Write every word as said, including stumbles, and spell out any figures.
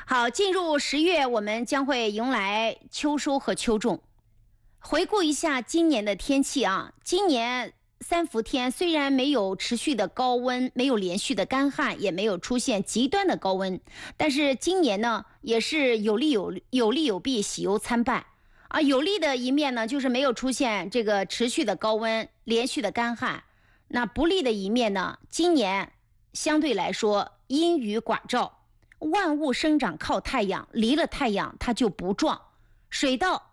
好，进入十月，我们将会迎来秋收和秋种。回顾一下今年的天气啊，今年三伏天虽然没有持续的高温，没有连续的干旱，也没有出现极端的高温，但是今年呢，也是有利有有利有弊，喜忧参半啊。有利的一面呢，就是没有出现这个持续的高温，连续的干旱。那不利的一面呢，今年相对来说阴雨寡照。万物生长靠太阳，离了太阳它就不壮，水稻